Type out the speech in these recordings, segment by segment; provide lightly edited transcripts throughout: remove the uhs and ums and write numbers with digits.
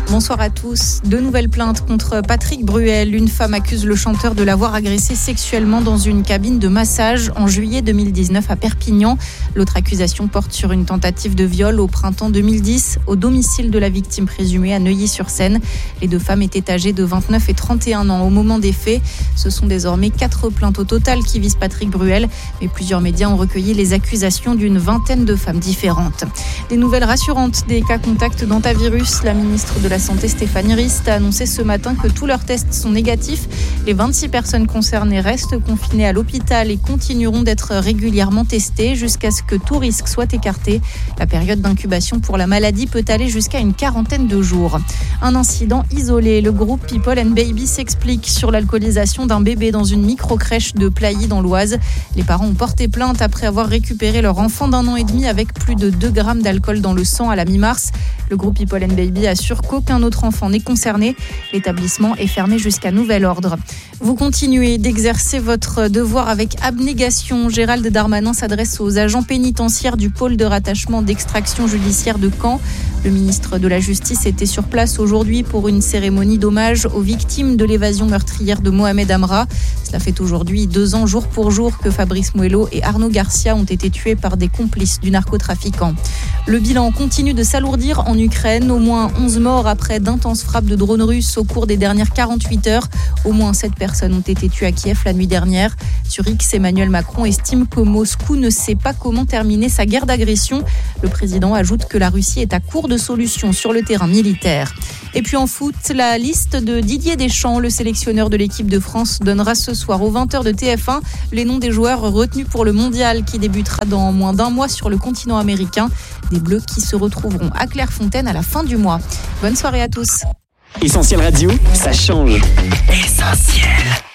Bonsoir à tous. De nouvelles plaintes contre Patrick Bruel. Une femme accuse le chanteur de l'avoir agressé sexuellement dans une cabine de massage en juillet 2019 à Perpignan. L'autre accusation porte sur une tentative de viol au printemps 2010 au domicile de la victime présumée à Neuilly-sur-Seine. Les deux femmes étaient âgées de 29 et 31 ans au moment des faits. Ce sont désormais 4 plaintes au total qui visent Patrick Bruel. Mais plusieurs médias ont recueilli les accusations d'une vingtaine de femmes différentes. Des nouvelles rassurantes des cas contacts d'hantavirus. La ministre de la Santé Stéphanie Rist a annoncé ce matin que tous leurs tests sont négatifs. Les 26 personnes concernées restent confinées à l'hôpital et continueront d'être régulièrement testées jusqu'à ce que tout risque soit écarté. La période d'incubation pour la maladie peut aller jusqu'à une quarantaine de jours. Un incident isolé. Le groupe People and Baby s'explique sur l'alcoolisation d'un bébé dans une micro-crèche de Plailly dans l'Oise. Les parents ont porté plainte après avoir récupéré leur enfant d'1 an et demi avec plus de 2 grammes d'alcool dans le sang à la mi-mars. Le groupe People and Baby assure qu'aucun autre enfant n'est concerné. L'établissement est fermé jusqu'à nouvel ordre. Vous continuez d'exercer votre devoir avec abnégation. Gérald Darmanin s'adresse aux agents pénitentiaires du pôle de rattachement d'extraction judiciaire de Caen. Le ministre de la Justice était sur place aujourd'hui pour une cérémonie d'hommage aux victimes de l'évasion meurtrière de Mohamed Amra. Cela fait aujourd'hui 2 ans jour pour jour que Fabrice Muello et Arnaud Garcia ont été tués par des complices du narcotrafiquant. Le bilan continue de s'alourdir en Ukraine. Au moins 11 morts après d'intenses frappes de drones russes au cours des dernières 48 heures. Au moins 7 personnes ont été tuées à Kiev la nuit dernière. Sur X, Emmanuel Macron estime que Moscou ne sait pas comment terminer sa guerre d'agression. Le président ajoute que la Russie est à court de solutions sur le terrain militaire. Et puis en foot, la liste de Didier Deschamps, le sélectionneur de l'équipe de France, donnera ce soir aux 20h de TF1 les noms des joueurs retenus pour le mondial qui débutera dans moins d'1 mois sur le continent américain. Des Bleus qui se retrouveront à Clairefontaine à la fin du mois. Bonne soirée à tous. Essentiel Radio, ça change. Essentiel.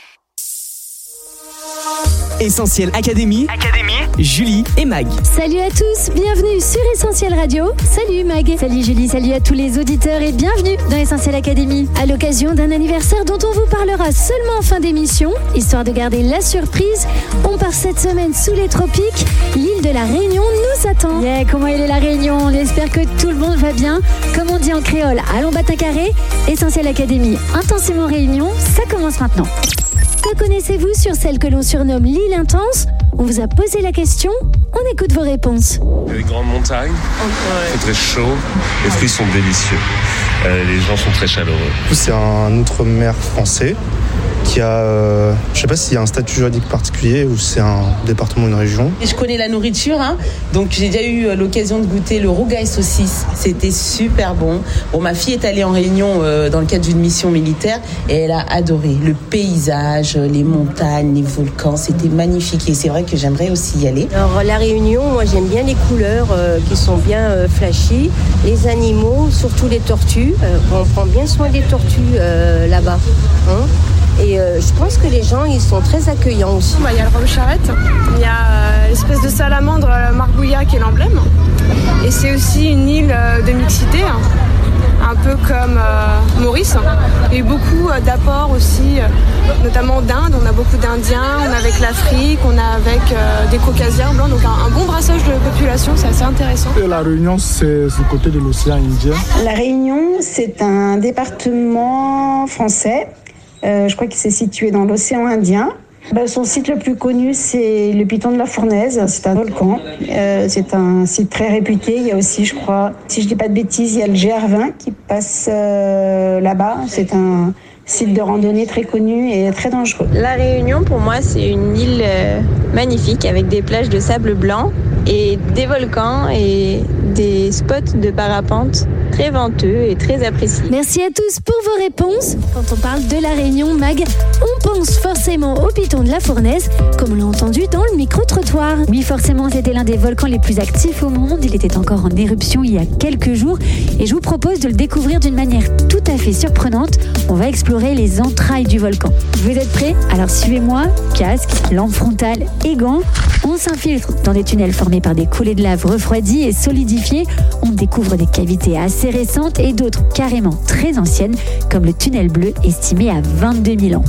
Essentiel Académie, Julie et Mag. Salut à tous, bienvenue sur Essentiel Radio. Salut Mag, salut Julie, salut à tous les auditeurs et bienvenue dans Essentiel Académie. À l'occasion d'un anniversaire dont on vous parlera seulement en fin d'émission, histoire de garder la surprise, on part cette semaine sous les tropiques. L'île de la Réunion nous attend. Comment elle est la Réunion? On espère que tout le monde va bien. Comme on dit en créole, allons battre un carré. Essentiel Académie, intensément Réunion, ça commence maintenant. Que connaissez-vous sur celle que l'on surnomme l'île intense? On vous a posé la question, on écoute vos réponses. Les grandes montagnes, c'est très chaud, les fruits sont délicieux, les gens sont très chaleureux. C'est un outre-mer français qui a, je ne sais pas s'il y a un statut juridique particulier ou c'est un département ou une région. Et je connais la nourriture, donc j'ai déjà eu l'occasion de goûter le rougail saucisse. C'était super bon. Bon, ma fille est allée en Réunion dans le cadre d'une mission militaire et elle a adoré le paysage, les montagnes, les volcans. C'était magnifique et c'est vrai que j'aimerais aussi y aller. Alors la Réunion, moi j'aime bien les couleurs qui sont bien flashy, les animaux, surtout les tortues. On prend bien soin des tortues là-bas. Et je pense que les gens, ils sont très accueillants aussi. Il y a le rhum charrette, il y a l'espèce de salamandre margouillat qui est l'emblème. Et c'est aussi une île de mixité, un peu comme Maurice. Il y a eu beaucoup d'apports aussi, notamment d'Inde. On a beaucoup d'Indiens, on a avec l'Afrique, on a avec des Caucasiens blancs. Donc un bon brassage de population, c'est assez intéressant. Et la Réunion, c'est du côté de l'océan Indien. La Réunion, c'est un département français. Je crois qu'il s'est situé dans l'océan Indien. Son site le plus connu, c'est le Piton de la Fournaise. C'est un volcan. C'est un site très réputé. Il y a aussi, je crois, si je ne dis pas de bêtises, il y a le GR20 qui passe là-bas. C'est un site de randonnée très connu et très dangereux. La Réunion, pour moi, c'est une île magnifique avec des plages de sable blanc et des volcans et des spots de parapente très venteux et très appréciés. Merci à tous pour vos réponses. Quand on parle de la Réunion, Mag, on pense forcément au Piton de la Fournaise, comme on l'a entendu dans le micro-trottoir. Oui, forcément, c'était l'un des volcans les plus actifs au monde. Il était encore en éruption il y a quelques jours et je vous propose de le découvrir d'une manière tout à fait surprenante. On va explorer les entrailles du volcan. Vous êtes prêts? Alors suivez-moi, casque, lampe frontale et gants. On s'infiltre dans des tunnels formés par des coulées de lave refroidies et solidifiées. On découvre des cavités assez récentes et d'autres carrément très anciennes, comme le tunnel bleu estimé à 22 000 ans. Et là,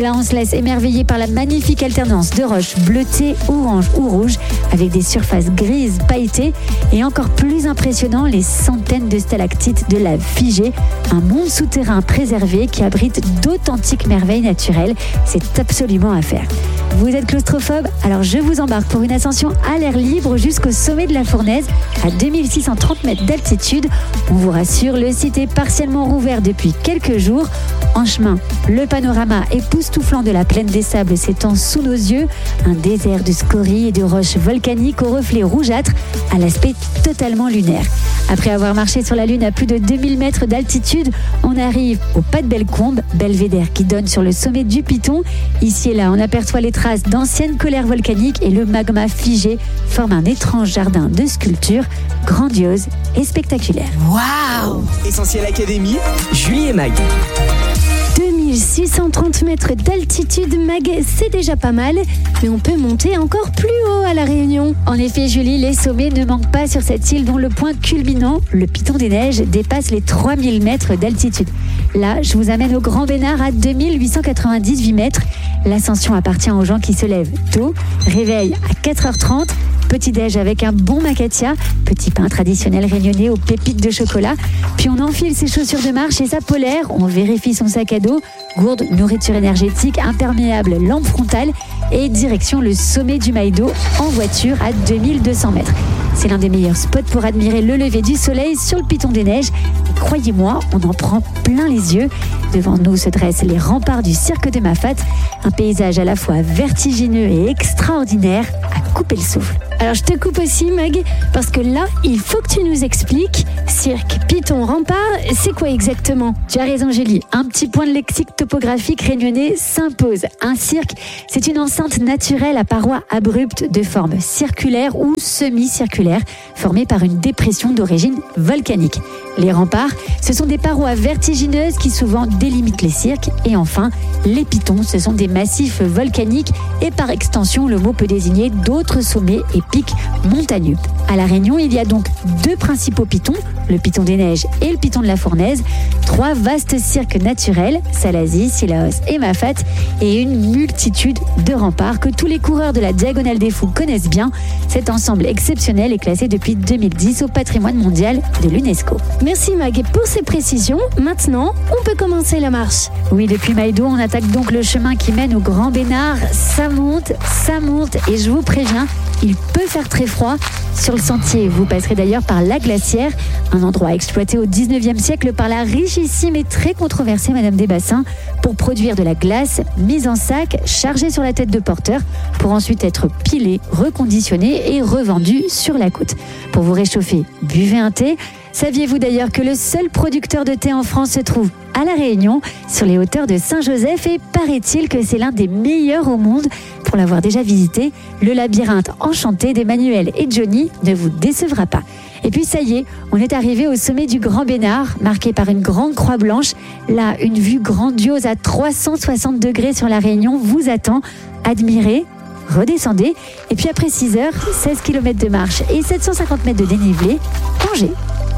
là, on se laisse émerveiller par la magnifique alternance de roches bleutées, orange ou rouges, avec des surfaces grises pailletées, et encore plus impressionnant, les centaines de stalactites de lave figée, un monde souterrain préservé qui abrite d'authentiques merveilles naturelles. C'est absolument à faire. Vous êtes claustrophobe? Alors je vous embarque pour une ascension à l'air libre jusqu'au sommet de la Fournaise, à 2630 mètres d'altitude. On vous rassure, le site est partiellement rouvert depuis quelques jours. En chemin, le panorama époustouflant de la plaine des Sables s'étend sous nos yeux, un désert de scories et de roches volcaniques aux reflets rougeâtres, à l'aspect totalement lunaire. Après avoir marché sur la Lune à plus de 2000 mètres d'altitude, on arrive au Pas de Bellecombe, belvédère qui donne sur le sommet du Piton. Ici et là, on aperçoit les traces d'anciennes colères volcaniques et le magma figé forme un étrange jardin de sculptures grandiose et spectaculaire. Waouh! Essentiel Académie, Julie et Mag. 2630 mètres d'altitude, Mag, c'est déjà pas mal, mais on peut monter encore plus haut à La Réunion. En effet, Julie, les sommets ne manquent pas sur cette île dont le point culminant, le Piton des Neiges, dépasse les 3000 mètres d'altitude. Là, je vous amène au Grand Bénard à 2898 mètres. L'ascension appartient aux gens qui se lèvent tôt, réveil à 4h30, petit-déj avec un bon macatia, petit pain traditionnel réunionnais aux pépites de chocolat. Puis on enfile ses chaussures de marche et sa polaire, on vérifie son sac à dos, gourde, nourriture énergétique, imperméable, lampe frontale et direction le sommet du Maïdo en voiture à 2200 mètres. C'est l'un des meilleurs spots pour admirer le lever du soleil sur le Piton des Neiges. Et croyez-moi, on en prend plein les yeux. Devant nous se dressent les remparts du cirque de Mafat, un paysage à la fois vertigineux et extraordinaire à couper le souffle. Alors je te coupe aussi, Mag, parce que là, il faut que tu nous expliques. Cirque, Piton, rempart, c'est quoi exactement? Tu as raison, Julie. Un petit point de lexique topographique réunionnais s'impose. Un cirque, c'est une enceinte naturelle à parois abruptes de forme circulaire ou semi-circulaire, formée par une dépression d'origine volcanique. Les remparts, ce sont des parois vertigineuses qui souvent délimitent les cirques. Et enfin, les pitons, ce sont des massifs volcaniques et par extension, le mot peut désigner d'autres sommets et pics montagneux. À La Réunion, il y a donc deux principaux pitons, le Piton des Neiges et le Piton de la Fournaise, trois vastes cirques naturels, Salazie, Sillaos et Mafat, et une multitude de remparts que tous les coureurs de la Diagonale des Fous connaissent bien. Cet ensemble exceptionnel est classé depuis 2010 au patrimoine mondial de l'UNESCO. Merci Mag pour ces précisions. Maintenant, on peut commencer la marche. Oui, depuis Maïdo, on attaque donc le chemin qui mène au Grand Bénard. Ça monte, et je vous préviens, il peut faire très froid. Sur le sentier, vous passerez d'ailleurs par la Glacière, un endroit exploité au 19e siècle par la richissime et très controversée Madame des Bassins pour produire de la glace mise en sac, chargée sur la tête de porteur, pour ensuite être pilée, reconditionnée et revendue sur la côte. Pour vous réchauffer, buvez un thé. Saviez-vous d'ailleurs que le seul producteur de thé en France se trouve à La Réunion, sur les hauteurs de Saint-Joseph, et paraît-il que c'est l'un des meilleurs au monde. Pour l'avoir déjà visité, le labyrinthe enchanté d'Emmanuel et Johnny ne vous décevra pas. Et puis ça y est, on est arrivé au sommet du Grand Bénard, marqué par une grande croix blanche. Là, une vue grandiose à 360 degrés sur La Réunion vous attend. Admirez, redescendez, et puis après 6 heures, 16 km de marche et 750 mètres de dénivelé, mangez.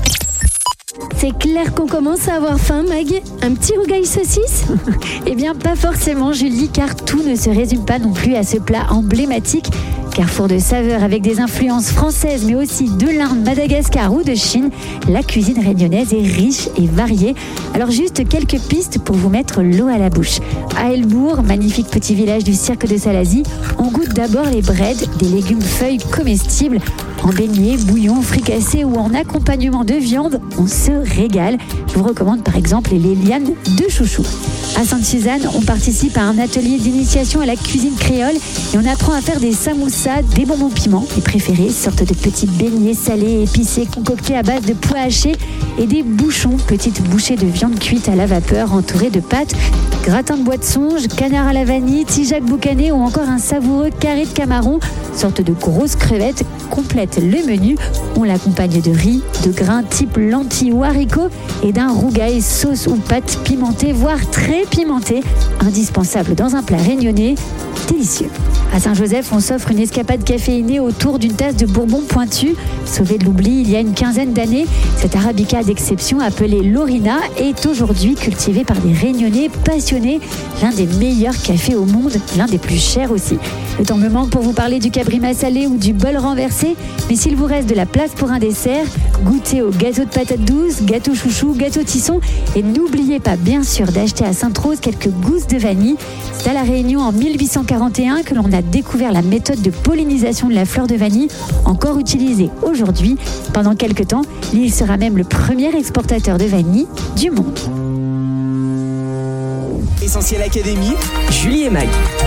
C'est clair qu'on commence à avoir faim, Mag. Un petit rougail saucisse? Eh bien, pas forcément, Julie, car tout ne se résume pas non plus à ce plat emblématique. Carrefour de saveurs avec des influences françaises, mais aussi de l'Inde, Madagascar ou de Chine, la cuisine réunionnaise est riche et variée. Alors juste quelques pistes pour vous mettre l'eau à la bouche. À Elbourg, magnifique petit village du cirque de Salazie, on goûte d'abord les breads, des légumes feuilles comestibles. En beignets, bouillon, fricassé ou en accompagnement de viande, on se régale. Je vous recommande par exemple les lianes de chouchou. À Sainte-Suzanne, on participe à un atelier d'initiation à la cuisine créole et on apprend à faire des samoussas, des bonbons piments. Les préférés, sorte de petits beignets salés épicés concoctés à base de pois hachés, et des bouchons, petites bouchées de viande cuite à la vapeur entourées de pâtes, gratin de bois de songe, canard à la vanille, tijac boucané ou encore un savoureux carré de camaron, sorte de grosses crevettes complètent le menu. On l'accompagne de riz, de grains type lentilles ou haricots et d'un rougail sauce ou pâte pimentée, voire très pimentée, indispensable dans un plat réunionnais délicieux. À Saint-Joseph, on s'offre une escapade caféinée autour d'une tasse de bourbon pointu, Sauvé de l'oubli il y a une quinzaine d'années, cette arabica d'exception appelée Lorina est aujourd'hui cultivée par des Réunionnais passionnés, l'un des meilleurs cafés au monde, l'un des plus chers aussi. Le temps me manque pour vous parler du cabrima salé ou du bol renversé, mais s'il vous reste de la place pour un dessert, goûtez au gâteau de patates douces, gâteau chouchou, gâteau tisson et n'oubliez pas bien sûr d'acheter à Sainte-Rose quelques gousses de vanille. C'est à La Réunion en 1841 que l'on a découvert la méthode de pollinisation de la fleur de vanille, encore utilisée aujourd'hui. Pendant quelques temps, l'île sera même le premier exportateur de vanille du monde. Essentiel Académie, Julie et Mag.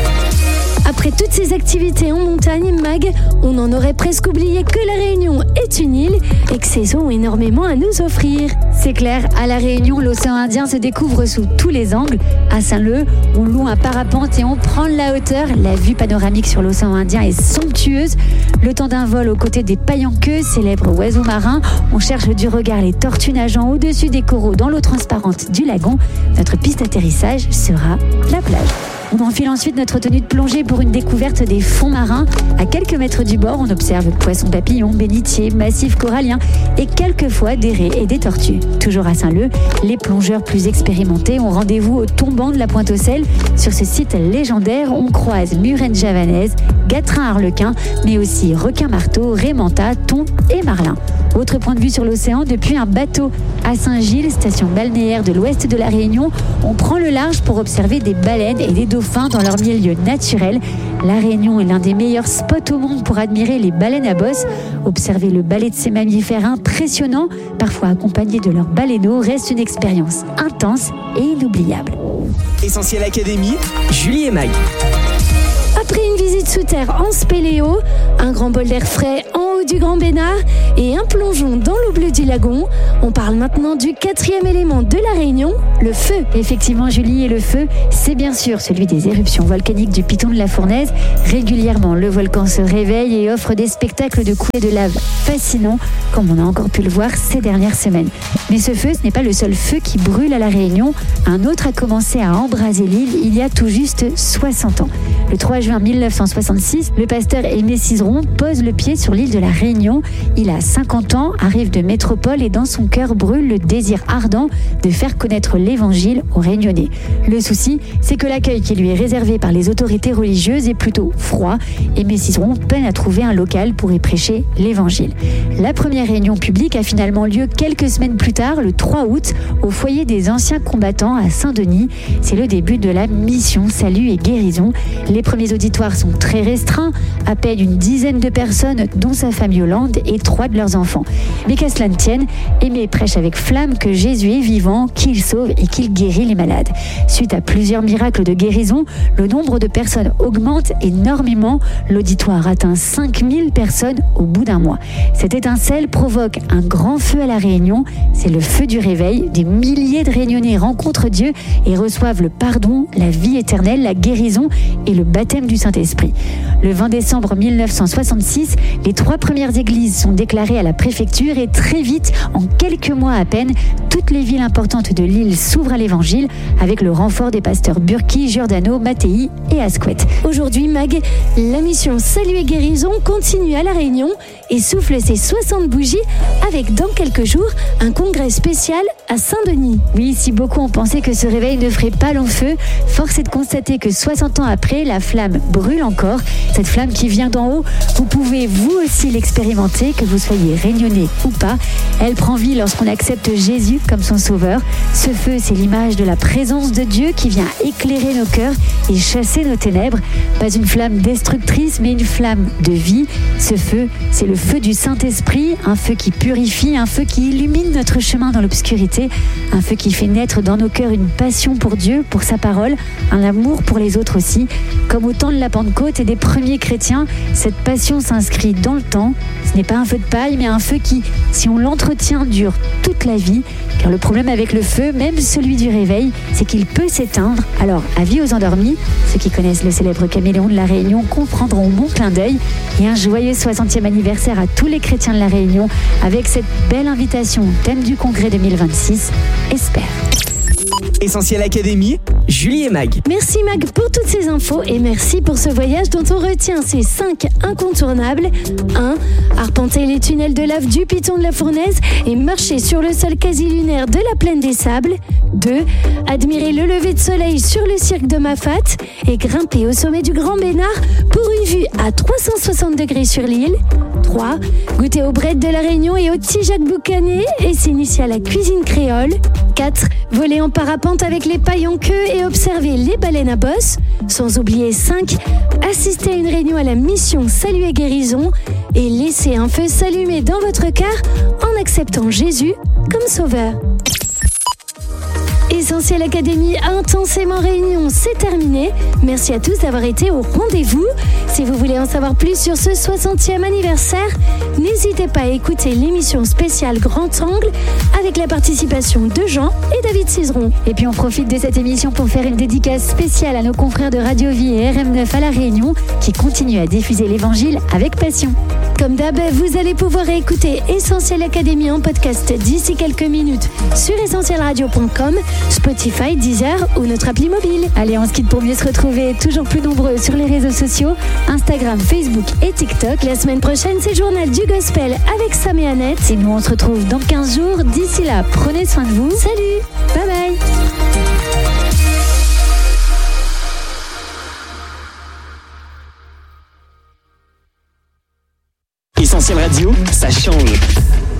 Après toutes ces activités en montagne, Mag, on en aurait presque oublié que La Réunion est une île et que ses eaux ont énormément à nous offrir. C'est clair, à La Réunion, l'océan Indien se découvre sous tous les angles. À Saint-Leu, on loue un parapente et on prend de la hauteur. La vue panoramique sur l'océan Indien est somptueuse. Le temps d'un vol aux côtés des pailles-en-queue, célèbres oiseaux marins, on cherche du regard les tortues nageant au-dessus des coraux dans l'eau transparente du lagon. Notre piste d'atterrissage sera la plage. On enfile ensuite notre tenue de plongée pour une découverte des fonds marins. À quelques mètres du bord, on observe poissons papillons, bénitiers, massifs coralliens et quelquefois des raies et des tortues. Toujours à Saint-Leu, les plongeurs plus expérimentés ont rendez-vous au tombant de la Pointe-aux-Sel. Sur ce site légendaire, on croise murènes javanaises, gatrins arlequins, mais aussi requins-marteaux, raies manta, thons et marlins. Autre point de vue sur l'océan, depuis un bateau à Saint-Gilles, station balnéaire de l'ouest de La Réunion, on prend le large pour observer des baleines et des dauphins dans leur milieu naturel. La Réunion est l'un des meilleurs spots au monde pour admirer les baleines à bosse. Observer le ballet de ces mammifères impressionnants, parfois accompagnés de leurs baleineaux, reste une expérience intense et inoubliable. Essentiel Académie, Julie et Mag. Après une visite sous terre en spéléo, un grand bol d'air frais en haut du Grand Bénard et un plongeon dans l'eau bleue du lagon, on parle maintenant du 4e élément de La Réunion, le feu. Effectivement, Julie, et le feu, c'est bien sûr celui des éruptions volcaniques du Piton de la Fournaise. Régulièrement, le volcan se réveille et offre des spectacles de coulées de lave fascinants, comme on a encore pu le voir ces dernières semaines. Mais ce feu, ce n'est pas le seul feu qui brûle à La Réunion. Un autre a commencé à embraser l'île il y a tout juste 60 ans. Le 3 juin 1966, le pasteur Aimé Cizeron pose le pied sur l'île de La Réunion. Il a 50 ans, arrive de métropole et dans son cœur brûle le désir ardent de faire connaître l'évangile aux Réunionnais. Le souci, c'est que l'accueil qui lui est réservé par les autorités religieuses est plutôt froid. Aimé Cizeron peine à trouver un local pour y prêcher l'évangile. La première réunion publique a finalement lieu quelques semaines plus tard, le 3 août, au foyer des anciens combattants à Saint-Denis. C'est le début de la mission Salut et Guérison. Les premiers auditoires sont très restreints, à peine une dizaine de personnes, dont sa femme Yolande et 3 de leurs enfants. Mais qu'à cela ne tienne, Aimé prêche avec flamme que Jésus est vivant, qu'il sauve et qu'il guérit les malades. Suite à plusieurs miracles de guérison, le nombre de personnes augmente énormément. L'auditoire atteint 5000 personnes au bout d'un mois. Cette étincelle provoque un grand feu à La Réunion. C'est le feu du réveil. Des milliers de Réunionnais rencontrent Dieu et reçoivent le pardon, la vie éternelle, la guérison et le baptême du Saint-Esprit. Le 20 décembre 1966, les 3 premières églises sont déclarées à la préfecture et très vite, en quelques mois à peine, toutes les villes importantes de l'île s'ouvrent à l'évangile avec le renfort des pasteurs Burki, Giordano, Mattei et Asquette. Aujourd'hui, Mag, la mission Salut et Guérison continue à La Réunion et souffle ses 60 bougies avec dans quelques jours un congrès spécial à Saint-Denis. Oui, si beaucoup ont pensé que ce réveil ne ferait pas long feu, force est de constater que 60 ans après, la flamme brûle encore. Cette flamme qui vient d'en haut, vous pouvez vous aussi l'expérimenter, que vous soyez réunionnais ou pas. Elle prend vie lorsqu'on accepte Jésus comme son sauveur. Ce feu, c'est l'image de la présence de Dieu qui vient éclairer nos cœurs et chasser nos ténèbres. Pas une flamme destructrice, mais une flamme de vie. Ce feu, c'est le feu du Saint-Esprit, un feu qui purifie, un feu qui illumine notre chemin dans l'obscurité, un feu qui fait naître dans nos cœurs une passion pour Dieu, pour sa parole, un amour pour les autres aussi. Comme au temps de la Pentecôte et des premiers chrétiens, cette passion s'inscrit dans le temps. Ce n'est pas un feu de paille, mais un feu qui, si on l'entretient, dure toute la vie. Car le problème avec le feu, même celui du réveil, c'est qu'il peut s'éteindre. Alors, avis aux endormis, ceux qui connaissent le célèbre caméléon de La Réunion comprendront mon clin d'œil. Et un joyeux 60e anniversaire à tous les chrétiens de La Réunion avec cette belle invitation, thème du congrès 2026, Espère. Essentiel Académie, Julie et Mag. Merci Mag pour toutes ces infos et merci pour ce voyage dont on retient ces 5 incontournables. 1. Arpenter les tunnels de lave du Piton de la Fournaise et marcher sur le sol quasi lunaire de la Plaine des Sables. 2. Admirer le lever de soleil sur le cirque de Mafate et grimper au sommet du Grand Bénard pour une vue à 360 degrés sur l'île. 3. Goûter aux brettes de la Réunion et au Tijac boucané et s'initier à la cuisine créole. 4. Voler en parapente avec les pailles en queue et observer les baleines à bosse. Sans oublier 5. Assister à une réunion à la mission Salut et Guérison et laisser un feu s'allumer dans votre cœur en acceptant Jésus comme sauveur. Essentiel Académie intensément réunion, c'est terminé. Merci à tous d'avoir été au rendez-vous. Si vous voulez en savoir plus sur ce 60e anniversaire, n'hésitez pas à écouter l'émission spéciale Grand Angle avec la participation de Jean et David Cizeron. Et puis on profite de cette émission pour faire une dédicace spéciale à nos confrères de Radio Vie et RM9 à La Réunion qui continuent à diffuser l'évangile avec passion. Comme d'hab, vous allez pouvoir écouter Essentiel Académie en podcast d'ici quelques minutes sur essentielradio.com, Spotify, Deezer ou notre appli mobile. Allez, on se quitte pour mieux se retrouver toujours plus nombreux sur les réseaux sociaux, Instagram, Facebook et TikTok. La semaine prochaine, c'est Journal du Gospel avec Sam et Annette. Et nous, on se retrouve dans 15 jours. D'ici là, prenez soin de vous. Salut, bye bye. Essentiel Radio, ça change.